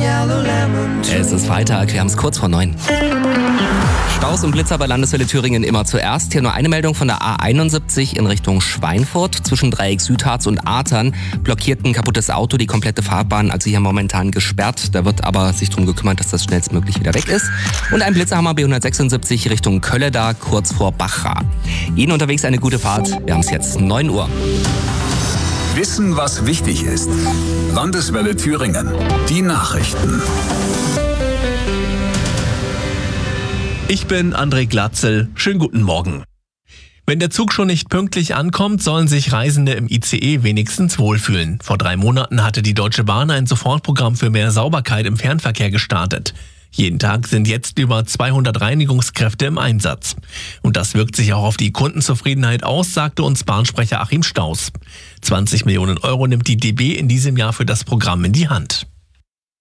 Es ist Freitag, wir haben es kurz vor 9. Staus und Blitzer bei Landeswelle Thüringen immer zuerst. Hier nur eine Meldung von der A71 in Richtung Schweinfurt. Zwischen Dreieck Südharz und Athern blockiert ein kaputtes Auto die komplette Fahrbahn, also hier momentan gesperrt. Da wird aber sich darum gekümmert, dass das schnellstmöglich wieder weg ist. Und ein Blitzerhammer B176 Richtung Kölleda, kurz vor Bachra. Ihnen unterwegs eine gute Fahrt. Wir haben es jetzt 9 Uhr. Wissen, was wichtig ist. Landeswelle Thüringen. Die Nachrichten. Ich bin André Glatzel. Schönen guten Morgen. Wenn der Zug schon nicht pünktlich ankommt, sollen sich Reisende im ICE wenigstens wohlfühlen. Vor 3 Monaten hatte die Deutsche Bahn ein Sofortprogramm für mehr Sauberkeit im Fernverkehr gestartet. Jeden Tag sind jetzt über 200 Reinigungskräfte im Einsatz. Und das wirkt sich auch auf die Kundenzufriedenheit aus, sagte uns Bahnsprecher Achim Staus. 20 Millionen Euro nimmt die DB in diesem Jahr für das Programm in die Hand.